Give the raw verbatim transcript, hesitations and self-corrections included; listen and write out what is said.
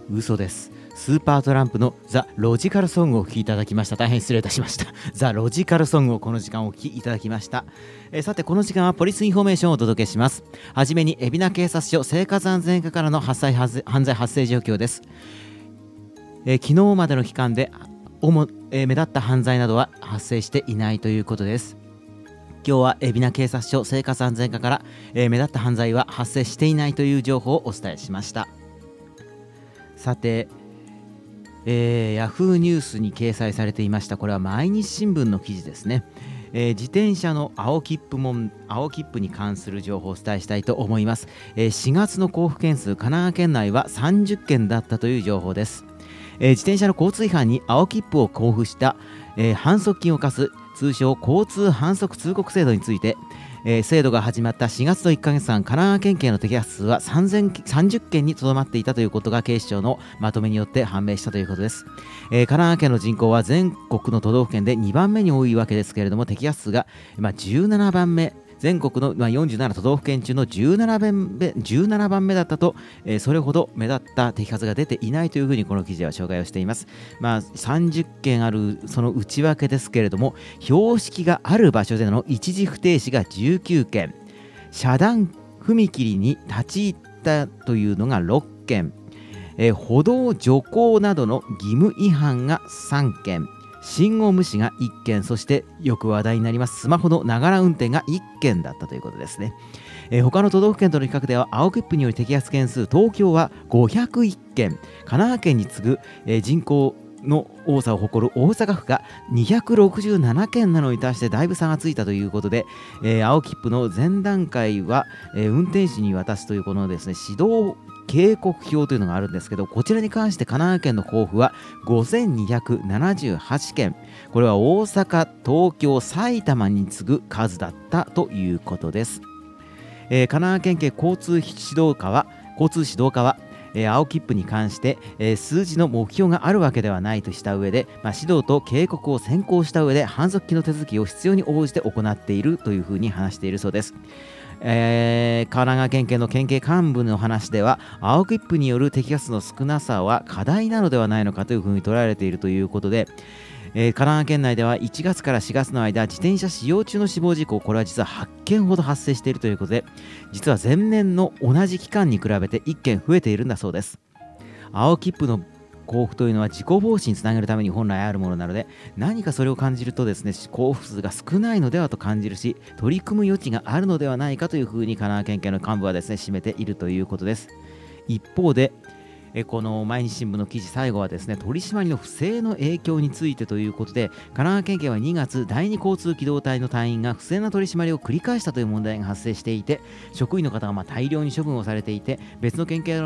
嘘です。スーパートランプのザ・ロジカルソングをお聴きいただきました。大変失礼いたしました。ザ・ロジカルソングをこの時間お聴きいただきました。えー、さてこの時間はポリスインフォメーションをお届けします。はじめに海老名警察署生活安全課からの発災発犯罪発生状況です。えー、昨日までの期間で主、えー、目立った犯罪などは発生していないということです。今日は海老名警察署生活安全課から、えー、目立った犯罪は発生していないという情報をお伝えしました。さて、えー、ヤフーニュースに掲載されていました。これは毎日新聞の記事ですね。えー、自転車の青切符も青切符に関する情報をお伝えしたいと思います。えー、しがつの交付件数、神奈川県内はさんじゅっけんだったという情報です。えー、自転車の交通違反に青切符を交付した、えー、反則金を課す通称交通反則通告制度について、えー、制度が始まったしがつのいっかげつかん、神奈川県警の摘発数はさんぜんさんじゅっけんにとどまっていたということが警視庁のまとめによって判明したということです。えー、神奈川県の人口は全国の都道府県でにばんめに多いわけですけれども、摘発数が、まあ、じゅうななばんめ、全国の、まあ、よんじゅうなな都道府県中のじゅうななばんめ、じゅうななばんめだったと、えー、それほど目立った摘発が出ていないというふうにこの記事は紹介をしています。まあ、さんじゅっけんあるその内訳ですけれども、標識がある場所での一時不停止がじゅうきゅうけん、遮断踏切に立ち入ったというのがろっけん、えー、歩道徐行などの義務違反がさんけん、信号無視がいっけん、そしてよく話題になりますスマホのながら運転がいっけんだったということですね。えー、他の都道府県との比較では青切符による摘発件数、東京はごひゃくいっけん、神奈川県に次ぐ、えー、人口の多さを誇る大阪府がにひゃくろくじゅうななけんなのに対してだいぶ差がついたということで、えー、青切符の前段階は、えー、運転手に渡すというこのですね、指導警告表というのがあるんですけど、こちらに関して神奈川県の交付はごせんにひゃくななじゅうはちけん、これは大阪、東京、埼玉に次ぐ数だったということです。えー、神奈川県警交通指導課は交通指導課はえー、青切符に関して、えー、数字の目標があるわけではないとした上で、まあ、指導と警告を先行した上で反則金の手続きを必要に応じて行っているというふうに話しているそうです。えー、神奈川県警の県警幹部の話では、青切符による摘発の少なさは課題なのではないのかというふうに捉えられているということで、えー、神奈川県内ではいちがつからしがつの間、自転車使用中の死亡事故、これは実ははっけんほど発生しているということで、実は前年の同じ期間に比べていっけん増えているんだそうです。青切符の交付というのは事故防止につなげるために本来あるものなので、何かそれを感じるとですね、交付数が少ないのではと感じるし、取り組む余地があるのではないかというふうに神奈川県警の幹部はですね、占めているということです。一方で、えこの毎日新聞の記事最後はですね、取り締まりの不正の影響についてということで、神奈川県警はにがつ第二交通機動隊の隊員が不正な取り締まりを繰り返したという問題が発生していて、職員の方がまあ大量に処分をされていて、別の県警